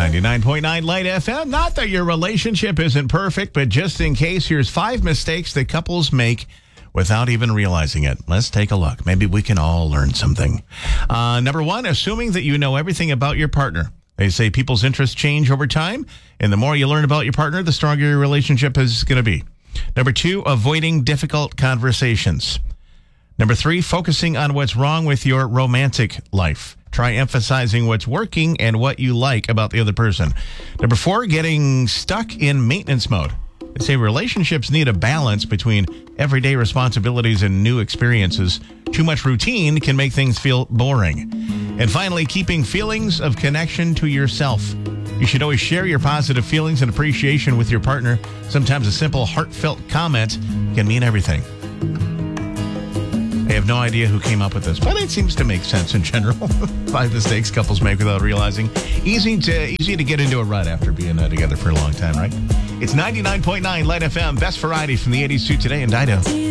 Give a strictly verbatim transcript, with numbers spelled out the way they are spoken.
ninety-nine point nine Light F M. Not that your relationship isn't perfect, but just in case, here's five mistakes that couples make without even realizing it. Let's take a look. Maybe we can all learn something. Uh, number one, assuming that you know everything about your partner. They say people's interests change over time, and the more you learn about your partner, the stronger your relationship is going to be. Number two, avoiding difficult conversations. Number three, focusing on what's wrong with your romantic life. Try emphasizing what's working and what you like about the other person. Number four, getting stuck in maintenance mode. They say relationships need a balance between everyday responsibilities and new experiences. Too much routine can make things feel boring. And finally, keeping feelings of connection to yourself. You should always share your positive feelings and appreciation with your partner. Sometimes a simple, heartfelt comment can mean everything. I have no idea who came up with this, but it seems to make sense in general. Five mistakes couples make without realizing. Easy to easy to get into a rut after being uh, together for a long time, right? It's ninety-nine point nine Light F M, best variety from the eighties to today in Dido.